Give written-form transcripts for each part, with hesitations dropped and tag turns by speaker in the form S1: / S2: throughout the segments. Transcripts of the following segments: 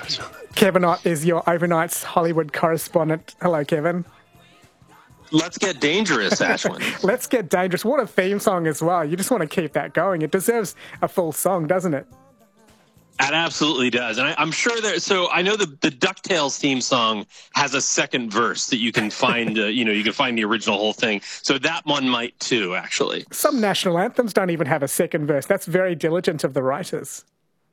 S1: Kevin Ott is your overnight's Hollywood correspondent. Hello, Kevin.
S2: Let's get dangerous, Ashwin.
S1: Let's get dangerous. What a theme song as well. You just want to keep that going. It deserves a full song, doesn't it?
S2: It absolutely does. And I'm sure so I know the DuckTales theme song has a second verse that you can find, you can find the original whole thing. So that one might too, actually.
S1: Some national anthems don't even have a second verse. That's very diligent of the writers.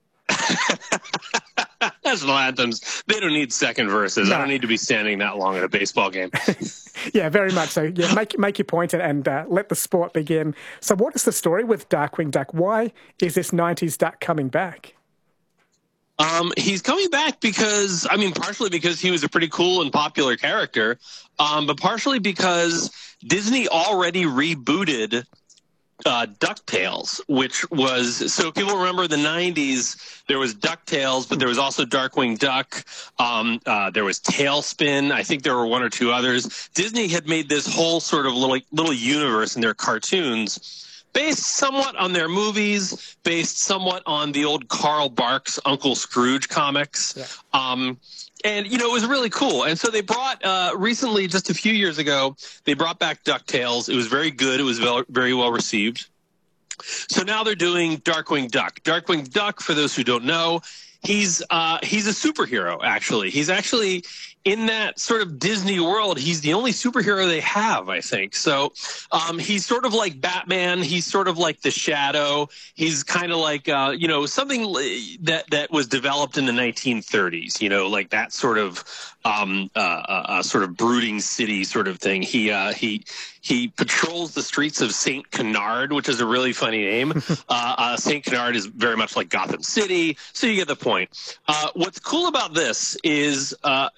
S2: National anthems, they don't need second verses. No. I don't need to be standing that long at a baseball game.
S1: Yeah, very much so. Yeah, make your point and let the sport begin. So what is the story with Darkwing Duck? Why is this 90s Duck coming back?
S2: He's coming back because, partially because he was a pretty cool and popular character, but partially because Disney already rebooted DuckTales, which was, so people remember the 90s, there was DuckTales, but there was also Darkwing Duck. There was Tailspin. I think there were one or two others. Disney had made this whole sort of little universe in their cartoons based somewhat on their movies, based somewhat on the old Carl Barks Uncle Scrooge comics. Yeah. And, it was really cool. And so they brought, recently, just a few years ago, they brought back DuckTales. It was very good. It was very well received. So now they're doing Darkwing Duck. Darkwing Duck, for those who don't know, he's a superhero, actually. He's actually, in that sort of Disney world, he's the only superhero they have, I think. So he's sort of like Batman. He's sort of like the Shadow. He's kind of like, something that was developed in the 1930s, like that sort of brooding city sort of thing. He patrols the streets of St. Canard, which is a really funny name. St. Canard is very much like Gotham City, so you get the point. What's cool about this is,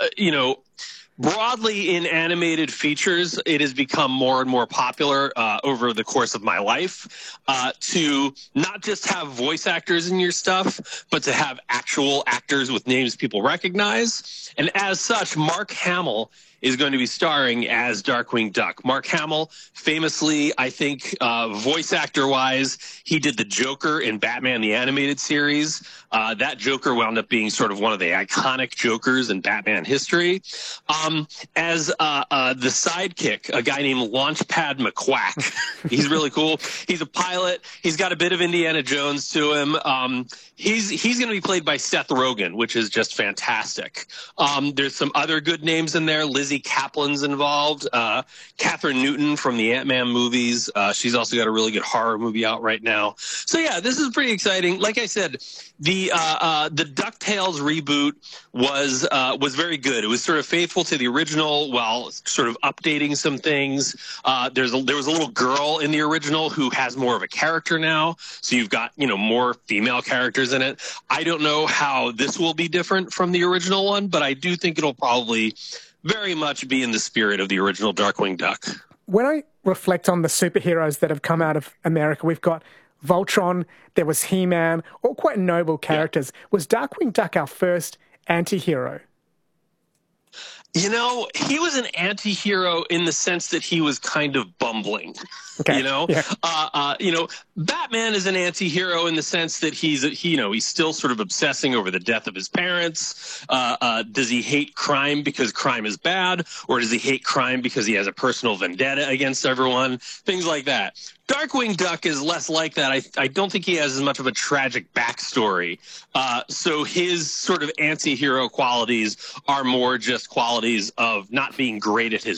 S2: broadly in animated features, it has become more and more popular over the course of my life to not just have voice actors in your stuff, but to have actual actors with names people recognize. And as such, Mark Hamill is going to be starring as Darkwing Duck. Mark Hamill, famously, I think, voice actor-wise, he did the Joker in Batman the Animated Series. That Joker wound up being sort of one of the iconic Jokers in Batman history. As the sidekick, a guy named Launchpad McQuack. He's really cool. He's a pilot. He's got a bit of Indiana Jones to him. He's going to be played by Seth Rogen, which is just fantastic. There's some other good names in there. Lizzie Kaplan's involved. Catherine Newton from the Ant-Man movies. She's also got a really good horror movie out right now. So yeah, this is pretty exciting. Like I said, the DuckTales reboot was very good. It was sort of faithful to the original while sort of updating some things. There was a little girl in the original who has more of a character now. So you've got, more female characters in it. I don't know how this will be different from the original one, but I do think it'll probably very much be in the spirit of the original Darkwing Duck.
S1: When I reflect on the superheroes that have come out of America, we've got Voltron, there was He-Man, all quite noble characters. Yeah. Was Darkwing Duck our first anti-hero?
S2: He was an anti-hero in the sense that he was kind of bumbling. Okay. Yeah. Batman is an anti-hero in the sense that he's still sort of obsessing over the death of his parents. Does he hate crime because crime is bad, or does he hate crime because he has a personal vendetta against everyone? Things like that. Darkwing Duck is less like that. I don't think he has as much of a tragic backstory. So his sort of anti-hero qualities are more just qualities of not being great at his